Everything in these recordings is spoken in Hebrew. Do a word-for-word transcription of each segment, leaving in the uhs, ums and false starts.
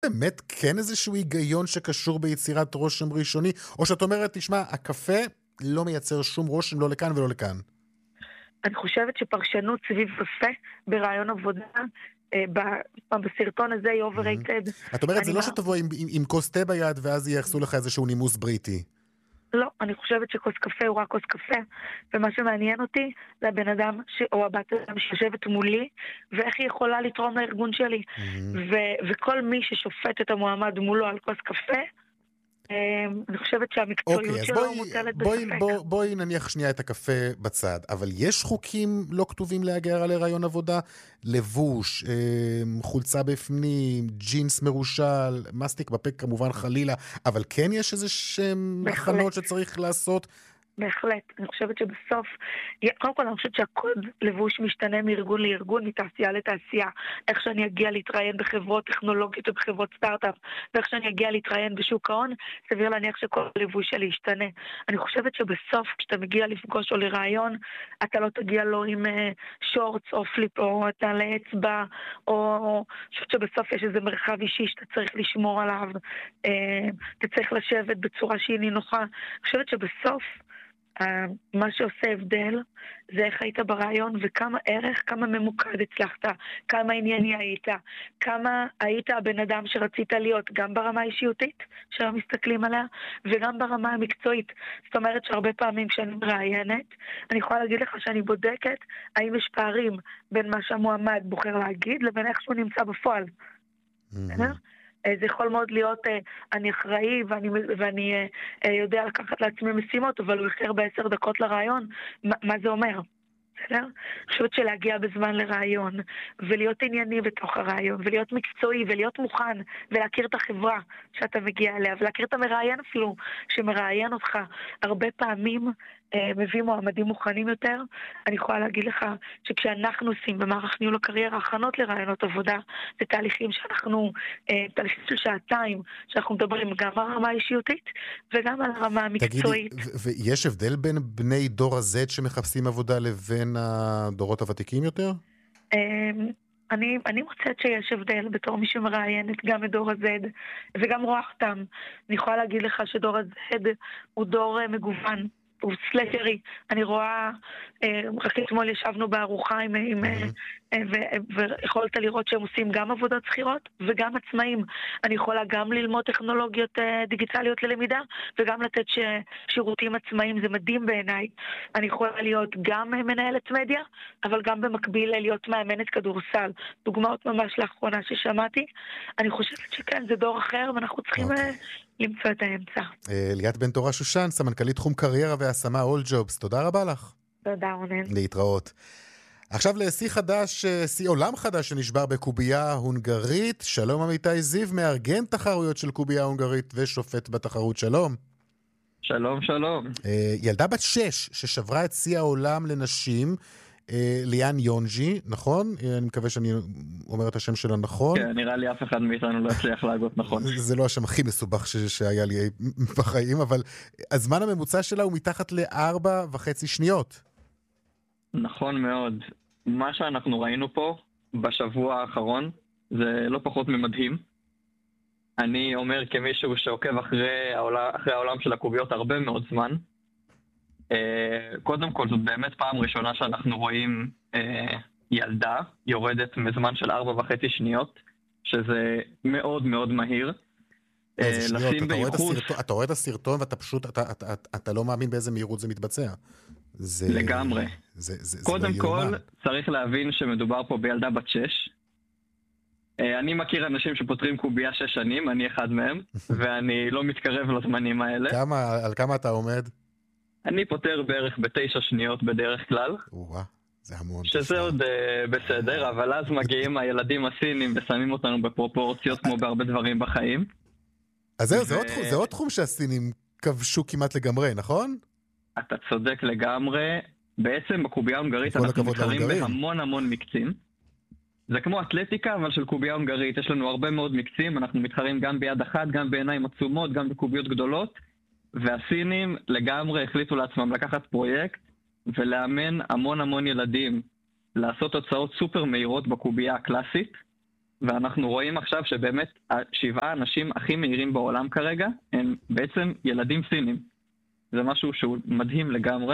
באמת כן איזשהו היגיון שקשור ביצירת רושם ראשוני, או שאת אומרת, תשמע, הקפה לא מייצר שום רושם, לא לכאן ולא לכאן. אני חושבת שפרשנות סביב קפה ברעיון עבודה, אה, ב- בסרטון הזה היא overrated. את אומרת, זה אני לא מה- שתבוא עם, עם, עם כוס תה ביד, ואז ייחסו לך איזשהו נימוס בריטי. לא, אני חושבת שכוס קפה הוא רק כוס קפה, ומה שמעניין אותי זה הבן אדם ש... או הבת אדם שיושבת מולי, ואיך היא יכולה לתרום לארגון שלי. ו... וכל מי ששופט את המועמד מולו על כוס קפה, אה, אני חושבת שהמקצועיות אוקיי, אז שלו בואי, מוטלת בואי, בספק. בואי, בואי נניח שנייה את הקפה בצד, אבל יש חוקים לא כתובים להגר על רעיון עבודה? לבוש, אה, חולצה בפנים, ג'ינס מרושל, מסטיק בפה כמובן חלילה, אבל כן יש איזה שהם בהחלט. הכנות שצריך לעשות? בהחלט, אני חושבת שבסוף, קודם כל אני חושבת שהקוד לבוש משתנה מארגון לארגון, מתעשייה לתעשייה, איך שאני אגיע להתראיין בחברות טכנולוגיות ובחברות סטארט-אפ, ואיך שאני אגיע להתראיין בשוק ההון, סביר להניח שכל לבוש שלי ישתנה. אני חושבת שבסוף, כשאתה מגיע לפגוש או לרעיון, אתה לא תגיע לו עם שורטס או פליפ או אתה לאצבע, או אני חושבת שבסוף יש איזה מרחב אישי שאתה צריך לשמור עליו, אתה צריך לשבת בצורה שהיא נינוחה. אני חושבת שבסוף, מה שעושה הבדל זה איך היית ברעיון וכמה ערך, כמה ממוקד הצלחת, כמה ענייני היית, כמה היית הבן אדם שרצית להיות, גם ברמה האישיותית שלא מסתכלים עליה וגם ברמה המקצועית. זאת אומרת שהרבה פעמים כשאני מראיינת, אני יכולה להגיד לך שאני בודקת האם יש פערים בין מה שהמועמד בוחר להגיד לבין איך שהוא נמצא בפועל. בסדר? זה יכול מאוד להיות, אני אחראי ואני, ואני יודע לקחת לעצמי משימות, אבל הוא יחר בעשר דקות לרעיון. מה, מה זה אומר? בסדר? אני חושבת שלהגיע בזמן לרעיון, ולהיות ענייני בתוך הרעיון, ולהיות מקצועי, ולהיות מוכן, ולהכיר את החברה שאתה מגיע אליה, ולהכיר את המראיין אפילו, שמראיין אותך. הרבה פעמים אה, מביא מועמדים מוכנים יותר. אני יכולה להגיד לך שכשאנחנו עושים במערך ניהול הקריירה, הכנות לרעיונות עבודה, זה תהליכים שאנחנו, אה, תהליכים של שעתיים, שאנחנו מדברים גם על הרמה האישיותית, וגם על הרמה המקצועית. תגידי, ויש הבדל בין בני דור ה-Z שמחפשים עבודה לבין הדורות הוותיקים יותר? אני, אני מוצאת שיש הבדל בתור מי שמראיינת גם את דור ה-Z וגם רואה אותם. אני יכולה להגיד לך שדור ה-Z הוא דור מגוון, הוא סלטרי. אני רואה, רק אתמול ישבנו בארוחה עם, עם, ויכולת לראות שהם עושים גם עבודות שכירות וגם עצמאים. אני יכולה גם ללמוד טכנולוגיות דיגיטליות ללמידה וגם לתת שירותים עצמאיים, זה מדהים בעיניי. אני יכולה להיות גם מנהלת מדיה, אבל גם במקביל להיות מאמנת כדורסל. דוגמאות ממש לאחרונה ששמעתי. אני חושבת שכן, זה דור אחר ואנחנו צריכים okay. למצוא את האמצע. ליאת בן תורה שושן, סמנכ"לית תחום קריירה והשמה All Jobs. תודה רבה לך. תודה רונן. להתראות. עכשיו לשיא חדש, שיא עולם חדש שנשבר בקובייה הונגרית. שלום עמיתי זיו, מארגן תחרויות של קובייה הונגרית ושופט בתחרות. שלום. שלום, שלום. ילדה בת שש ששברה את שיא העולם לנשים, ליאן יונג'י, נכון? אני מקווה שאני אומר את השם שלה נכון. כן, נראה לי אף אחד מאיתנו לא הצליח להגות נכון. זה לא השם הכי מסובך שהיה לי בחיים, אבל הזמן הממוצע שלה הוא מתחת לארבע וחצי שניות. נכון מאוד. מה שאנחנו ראינו פה בשבוע האחרון זה לא פחות ממדהים. אני אומר כמישהו שעוקב אחרי העולם, אחרי העולם של הקוביות הרבה מאוד זמן. קודם כל, זאת באמת פעם ראשונה שאנחנו רואים ילדה יורדת מזמן של ארבע וחצי שניות, שזה מאוד מאוד מהיר. אתה רואה את הסרטון ואתה פשוט, אתה לא מאמין באיזה מהירות זה מתבצע. לגמרי. קודם כל, צריך להבין שמדובר פה בילדה בת שש. אני מכיר אנשים שפותרים קובייה שש שנים, אני אחד מהם, ואני לא מתקרב לזמנים האלה. על כמה אתה עומד? אני פותר בערך בתשע שניות בדרך כלל. וואה, זה המון. שזה עוד בסדר, אבל אז מגיעים הילדים הסינים ושמים אותנו בפרופורציות כמו בהרבה דברים בחיים. אז זהו, זה עוד תחום שהסינים כבשו כמעט לגמרי, נכון? אתה צודק לגמרי. בעצם בקובייה הונגרית אנחנו מתחרים בהמון המון מקצים. זה כמו אתלטיקה, אבל של קובייה הונגרית. יש לנו הרבה מאוד מקצים, אנחנו מתחרים גם ביד אחת, גם בעיניים עצומות, גם בקוביות גדולות. והסינים לגמרי החליטו לעצמם לקחת פרויקט ולאמן המון המון ילדים לעשות תוצאות סופר מהירות בקובייה הקלאסית, ואנחנו רואים עכשיו שבאמת השבעה האנשים הכי מהירים בעולם כרגע הם בעצם ילדים סינים. זה משהו שהוא מדהים לגמרי.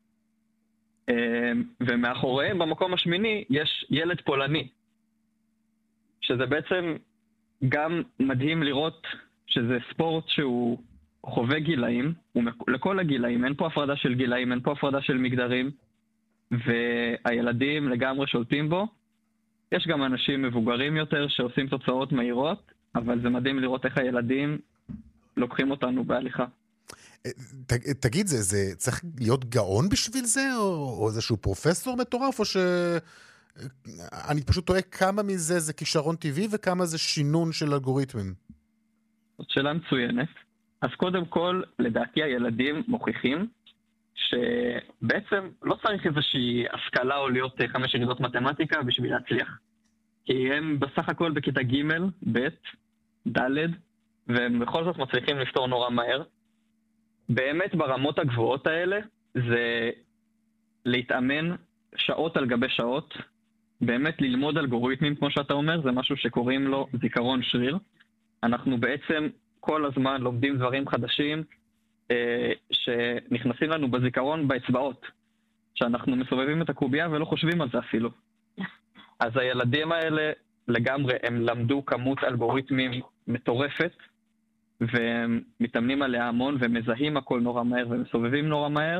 ומאחוריהם במקום השמיני יש ילד פולני, שזה בעצם גם מדהים לראות שזה ספורט שהוא חווה גילאים, הוא לכל הגילאים, אין פה הפרדה של גילאים, אין פה הפרדה של מגדרים, והילדים לגמרי שולטים בו. יש גם אנשים מבוגרים יותר שעושים תוצאות מהירות, אבל זה מדהים לראות איך הילדים לוקחים אותנו בהליכה. ת, תגיד, זה, זה צריך להיות גאון בשביל זה, או, או איזשהו פרופסור מטורף, או ש... אני פשוט טועה כמה מזה זה כישרון טבעי, וכמה זה שינון של אלגוריתמים. זאת שאלה מצוינת. אז קודם כל, לדעתי הילדים מוכיחים, שבעצם לא צריך איזושהי השכלה או להיות חמש ירידות מתמטיקה בשביל להצליח. כי הם בסך הכל בכיתה ג', ב', ד', והם בכל זאת מצליחים לפתור נורא מהר. באמת ברמות הגבוהות האלה זה להתאמן שעות על גבי שעות, באמת ללמוד אלגוריתמים כמו שאתה אומר, זה משהו שקוראים לו זיכרון שריר. אנחנו בעצם כל הזמן לומדים דברים חדשים אה, שנכנסים לנו בזיכרון באצבעות, שאנחנו מסובבים את הקובייה ולא חושבים על זה אפילו. אז הילדים האלה לגמרי הם למדו כמות אלגוריתמים מטורפת, והם מתאמנים עליה המון ומזהים הכל נורא מהר ומסובבים נורא מהר,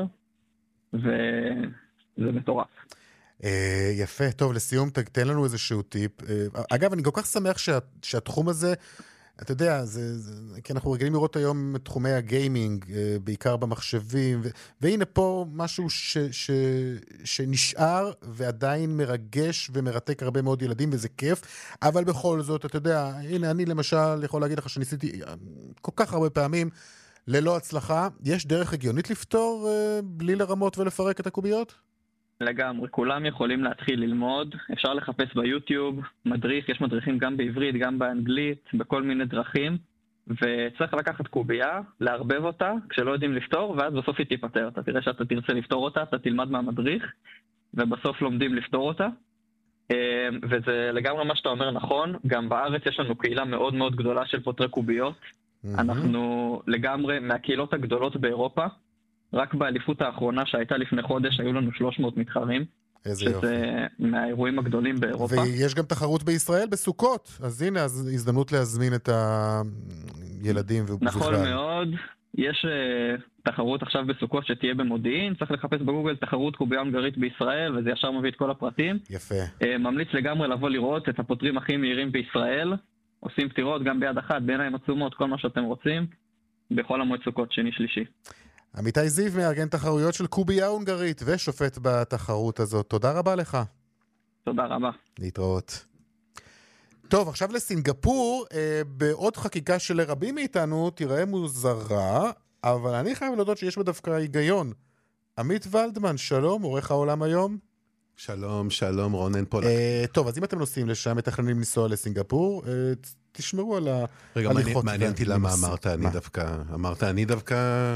וזה מטורף. יפה, טוב, לסיום תן לנו איזשהו טיפ. אגב, אני כל כך שמח שהתחום הזה, אתה יודע, זה, זה, כי אנחנו רגילים לראות היום את תחומי הגיימינג, בעיקר במחשבים, ו, והנה פה משהו ש, ש, שנשאר ועדיין מרגש ומרתק הרבה מאוד ילדים, וזה כיף, אבל בכל זאת, אתה יודע, הנה, אני למשל יכול להגיד לך שניסיתי כל כך הרבה פעמים, ללא הצלחה, יש דרך הגיונית לפתור בלי לרמות ולפרק את הקוביות? לגמרי, כולם יכולים להתחיל ללמוד, אפשר לחפש ביוטיוב, מדריך, יש מדריכים גם בעברית, גם באנגלית, בכל מיני דרכים, וצריך לקחת קובייה, להרבב אותה, כשלא יודעים לפתור, ואז בסוף היא תיפטר. אתה תראה שאתה תרצה לפתור אותה, אתה תלמד מהמדריך, ובסוף לומדים לפתור אותה. וזה לגמרי מה שאתה אומר נכון, גם בארץ יש לנו קהילה מאוד מאוד גדולה של פותרי קוביות, mm-hmm. אנחנו לגמרי מהקהילות הגדולות באירופה, רק באליפות האחרונה שהייתה לפני חודש, היו לנו שלוש מאות מתחרים. איזה שזה יופי. מהאירועים הגדולים באירופה. ויש גם תחרות בישראל בסוכות. אז הנה, אז הזדמנות להזמין את הילדים. נכון מאוד. יש uh, תחרות עכשיו בסוכות שתהיה במודיעין. צריך לחפש בגוגל תחרות קובייה הונגרית בישראל, וזה ישר מביא את כל הפרטים. יפה. Uh, ממליץ לגמרי לבוא לראות את הפותרים הכי מהירים בישראל. עושים פתירות גם ביד אחת, בעיניים עצומות, כל מה שאתם רוצים. בכל המועד סוכות שני שלישי. עמיתי זיו מארגן תחרויות של קובייה הונגרית ושופט בתחרות הזאת. תודה רבה לך. תודה רבה. להתראות. טוב, עכשיו לסינגפור, אה, בעוד חקיקה שלרבים מאיתנו תראה מוזרה, אבל אני חייב להודות שיש בה דווקא היגיון. עמית ולדמן, שלום, עורך העולם היום. שלום, שלום, רונן פולק. אה, טוב, אז אם אתם נוסעים לשם, מתכננים לנסוע לסינגפור, אה, תשמרו על ההליכות. רגע, מעניין אותי למה אמרת, אני דווקא, אמרת, אני דווקא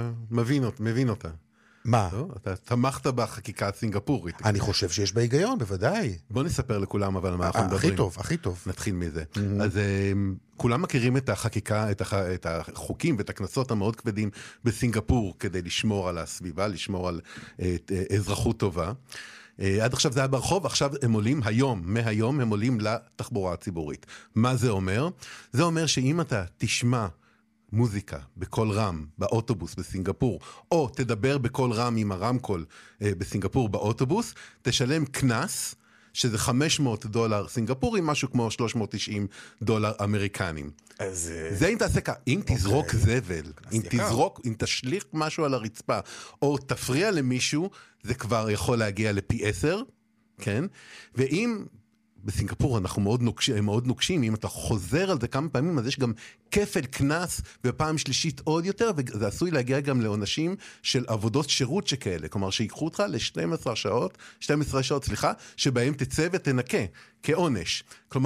מבין אותה. מה? אתה תמכת בחקיקה הסינגפורית. אני חושב שיש בה היגיון, בוודאי. בוא נספר לכולם, אבל מה אנחנו מדברים. הכי טוב, הכי טוב. נתחיל מזה. אז כולם מכירים את החקיקה, את החוקים ואת הכנסות המאוד כבדים בסינגפור, כדי לשמור על הסביבה, לשמור על אזרחות טובה. עד עכשיו זה היה ברחוב, עכשיו הם עולים היום, מהיום הם עולים לתחבורה הציבורית. מה זה אומר? זה אומר שאם אתה תשמע מוזיקה בכל רם באוטובוס בסינגפור, או תדבר בכל רם עם הרמקול בסינגפור באוטובוס, תשלם כנס, שזה חמש מאות דולר סינגפורי, משהו כמו שלוש מאות ותשעים דולר אמריקנים. אז... זה אם תעשה כך, אם תזרוק okay. זבל, אם תזרוק, אם תשליך משהו על הרצפה, או תפריע למישהו, זה כבר יכול להגיע לפי עשר, כן? ואם בסינגפור אנחנו מאוד נוקשים, מאוד נוקשים, אם אתה חוזר על זה כמה פעמים, אז יש גם כפל כנס, ופעם שלישית עוד יותר, וזה עשוי להגיע גם לעונשים של עבודות שירות שכאלה, כלומר שיקחו אותך ל-שתים עשרה שעות, שתים עשרה שעות, סליחה, שבהם תצא ותנקה, כעונש. כלומר,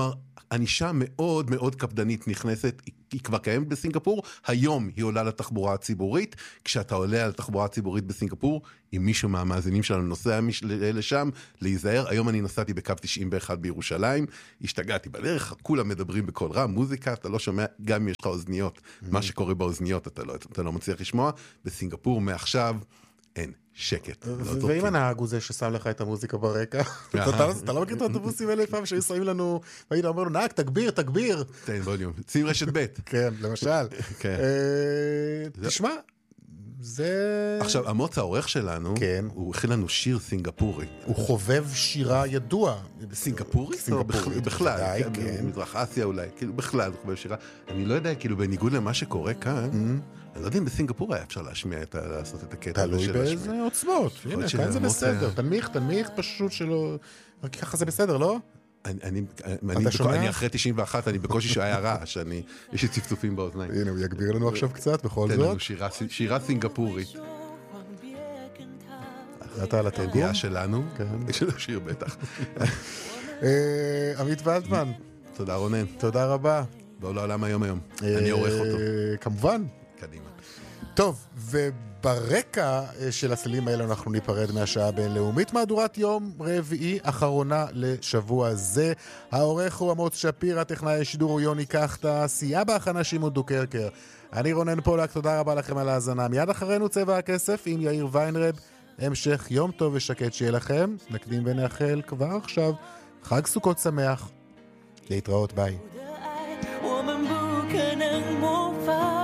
ענישה מאוד מאוד קפדנית נכנסת, היא כבר קיימת בסינגפור, היום היא עולה לתחבורה הציבורית, כשאתה עולה על התחבורה הציבורית בסינגפור, אם מישהו מהמאזינים שלנו נוסע לשם, להיזהר, היום אני נסעתי בקו תשעים ואחת בירושלים, השתגעתי בדרך, כולם מדברים בכל רם, מוזיקה, אתה לא שומע, גם אם יש לך אוזניות, מה שקורה באוזניות אתה לא, אתה לא מצליח לשמוע, בסינגפור מעכשיו אין. שקט. ואם הנהג הוא זה ששם לך את המוזיקה ברקע, אתה לא מכיר את האוטובוסים האלה פעם שהיו שמים לנו, והיית אומר לו, נהג, תגביר, תגביר. תן ווליום, שים רשת ב'. כן, למשל. תשמע, זה... עכשיו, אמוץ העורך שלנו, הוא הכין לנו שיר סינגפורי. הוא חובב שירה ידוע. סינגפורי? סינגפורי. בכלל, מזרח אסיה אולי, בכלל הוא חובב שירה. אני לא יודע, כאילו, בניגוד למה שקורה כאן, אני לא יודע אם בסינגפור היה אפשר להשמיע, לעשות את הקטע. תלוי באיזה עוצמות. הנה, כאן זה בסדר. תנמיך, תנמיך פשוט שלא... רק ככה זה בסדר, לא? אני אחרי תשעים ואחת, אני בקושי שהיה רעש, יש לי צפצופים באוזניים. הנה, הוא יגביר לנו עכשיו קצת, בכל זאת. תן לנו שירה סינגפורית. אתה על התרגום? הידיעה שלנו, יש לנו שיר בטח. עמית ולדמן. תודה רונן. תודה רבה. באו לעולם היום היום. אני עורך אותו. כמובן. קדימה. טוב, וברקע של הסלים האלה אנחנו ניפרד מהשעה הבינלאומית, מהדורת יום רביעי אחרונה לשבוע זה. העורך הוא אמוץ שפיר, הטכנאי השידור הוא יוני קחטה, סייע בהכנה שימון דוקרקר. אני רונן פולק, תודה רבה לכם על ההאזנה. מיד אחרינו צבע הכסף עם יאיר ויינרב. המשך יום טוב ושקט שיהיה לכם. נקדים ונאחל כבר עכשיו חג סוכות שמח. להתראות, ביי.